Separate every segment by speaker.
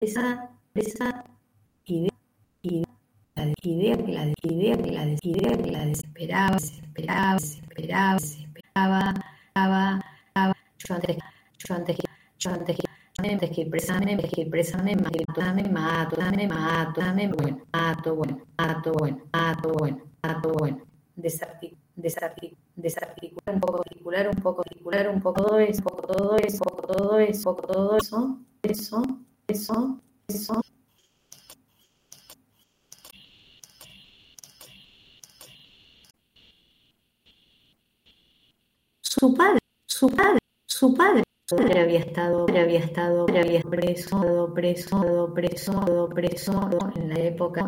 Speaker 1: esa idea que la desesperaba. Yo antes que expresarme, bueno, desarticular un poco, todo eso. Su padre había estado preso en la época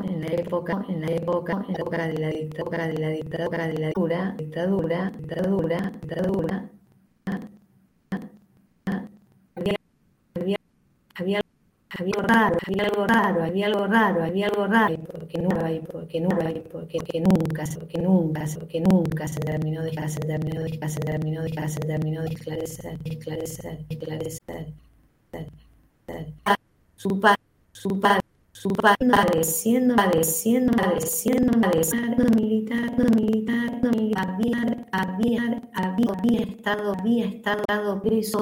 Speaker 1: de la dictadura. Había algo raro, porque nunca se terminó de esclarecer. Su padre padeciendo militar, había estado preso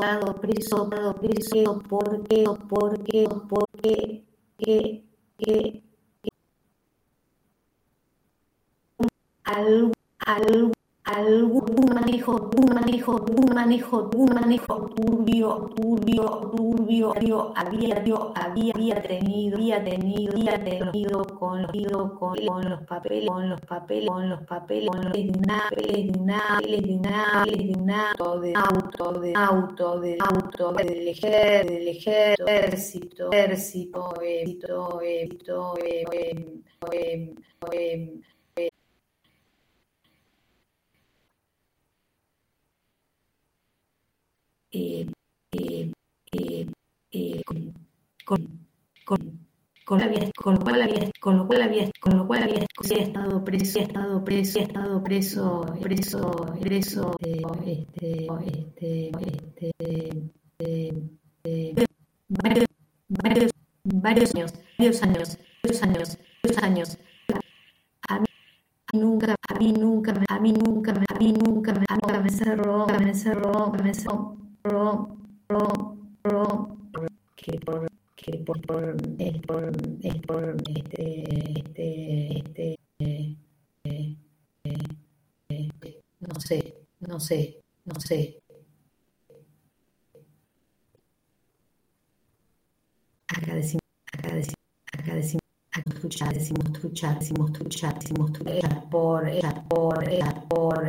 Speaker 1: porque algún manejo turbio había tenido con los papeles de un auto del ejército, con lo cual había estado preso varios años. A mí nunca me cerró que no sé. Agradecimiento, decimos truchar por